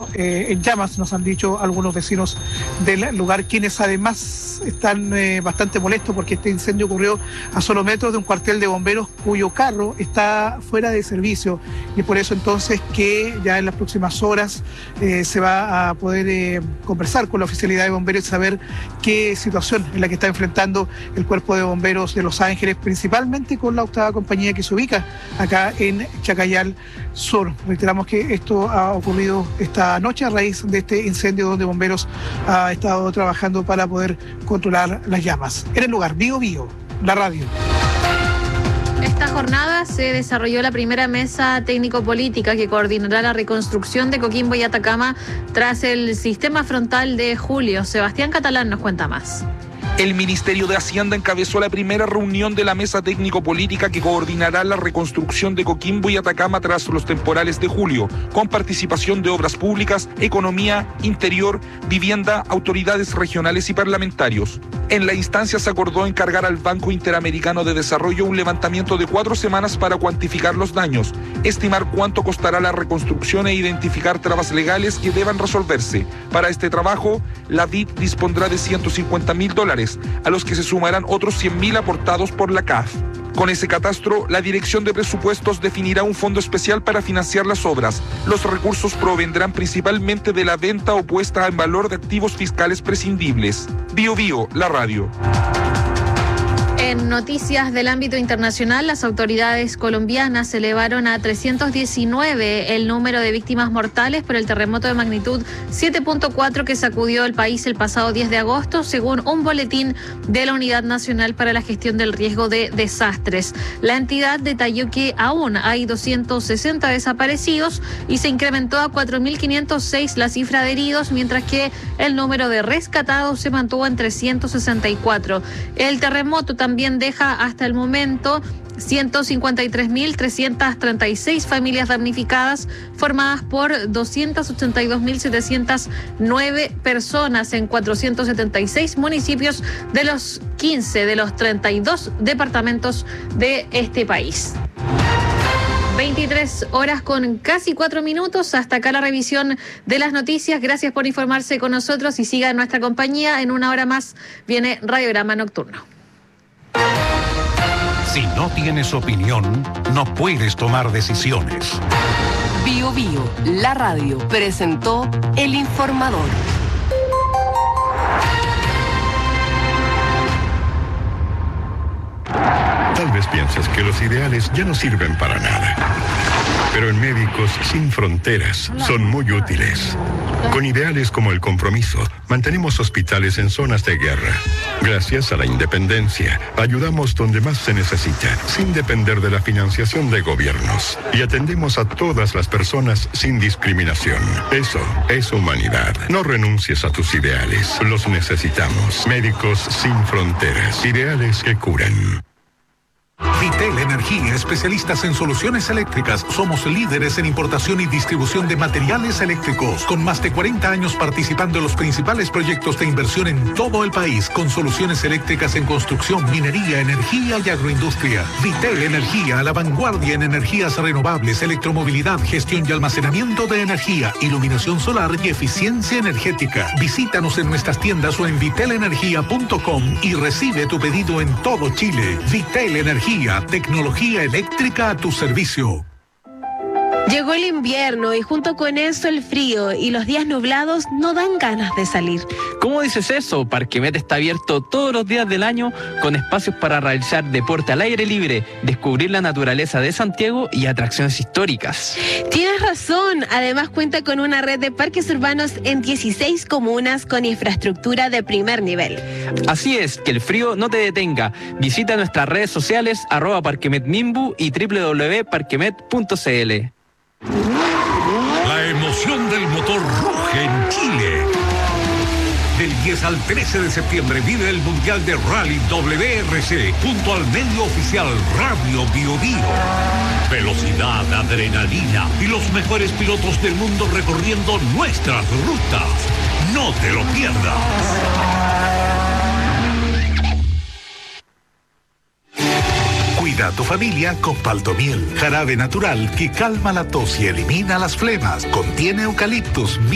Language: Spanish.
en llamas, nos han dicho algunos vecinos del lugar, quienes además están bastante molestos porque este incendio ocurrió a solo metros de un cuartel de bomberos cuyo carro está fuera de servicio, y por eso entonces que ya en las próximas horas se va a poder conversar con la oficialidad de bomberos y saber qué situación es la que está enfrentando el cuerpo de bomberos de Los Ángeles, principalmente con la octava compañía que se ubica acá en Chacayal Sur. Reiteramos que esto ha ocurrido esta noche a raíz de este incendio donde bomberos ha estado trabajando para poder controlar las llamas. En el lugar, Bio Bio, la radio. Esta jornada se desarrolló la primera mesa técnico-política que coordinará la reconstrucción de Coquimbo y Atacama tras el sistema frontal de julio. Sebastián Catalán nos cuenta más. El Ministerio de Hacienda encabezó la primera reunión de la mesa técnico-política que coordinará la reconstrucción de Coquimbo y Atacama tras los temporales de julio, con participación de obras públicas, economía, interior, vivienda, autoridades regionales y parlamentarios. En la instancia se acordó encargar al Banco Interamericano de Desarrollo un levantamiento de 4 semanas para cuantificar los daños, estimar cuánto costará la reconstrucción e identificar trabas legales que deban resolverse. Para este trabajo, la DIT dispondrá de $150.000, a los que se sumarán otros 100.000 aportados por la CAF. Con ese catastro, la Dirección de Presupuestos definirá un fondo especial para financiar las obras. Los recursos provendrán principalmente de la venta o puesta en valor de activos fiscales prescindibles. Bio Bio, la radio. En noticias del ámbito internacional, las autoridades colombianas elevaron a 319 el número de víctimas mortales por el terremoto de magnitud 7.4 que sacudió el país el pasado 10 de agosto, según un boletín de la Unidad Nacional para la Gestión del Riesgo de Desastres. La entidad detalló que aún hay 260 desaparecidos y se incrementó a 4.506 la cifra de heridos, mientras que el número de rescatados se mantuvo en 364. El terremoto también deja hasta el momento 153.336 familias damnificadas, formadas por 282.709 personas en 476 municipios de los 15 de los 32 departamentos de este país. 23 horas con casi 4 minutos. Hasta acá la revisión de las noticias. Gracias por informarse con nosotros y siga en nuestra compañía. En una hora más viene Radiograma Nocturno. Si no tienes opinión, no puedes tomar decisiones. Bio Bio, la radio, presentó El Informador. Tal vez pienses que los ideales ya no sirven para nada. Pero en Médicos Sin Fronteras son muy útiles. Con ideales como el compromiso, mantenemos hospitales en zonas de guerra. Gracias a la independencia, ayudamos donde más se necesita, sin depender de la financiación de gobiernos. Y atendemos a todas las personas sin discriminación. Eso es humanidad. No renuncies a tus ideales. Los necesitamos. Médicos Sin Fronteras. Ideales que curan. Vitel Energía, especialistas en soluciones eléctricas. Somos líderes en importación y distribución de materiales eléctricos, con más de 40 años participando en los principales proyectos de inversión en todo el país, con soluciones eléctricas en construcción, minería, energía y agroindustria. Vitel Energía, a la vanguardia en energías renovables, electromovilidad, gestión y almacenamiento de energía, iluminación solar y eficiencia energética. Visítanos en nuestras tiendas o en vitelenergia.com y recibe tu pedido en todo Chile. Vitel Energía, tecnología eléctrica a tu servicio. Llegó el invierno y junto con eso el frío y los días nublados no dan ganas de salir. ¿Cómo dices eso? Parquemet está abierto todos los días del año con espacios para realizar deporte al aire libre, descubrir la naturaleza de Santiago y atracciones históricas. Tienes razón, además cuenta con una red de parques urbanos en 16 comunas con infraestructura de primer nivel. Así es, que el frío no te detenga. Visita nuestras redes sociales @parquemetmimbu y www.parquemet.cl. La emoción del motor ruge en Chile. Del 10 al 13 de septiembre vive el Mundial de Rally WRC junto al medio oficial Radio Bio Bio. Velocidad, adrenalina y los mejores pilotos del mundo recorriendo nuestras rutas. No te lo pierdas. Cuida a tu familia con Paltomiel, jarabe natural que calma la tos y elimina las flemas. Contiene eucaliptus,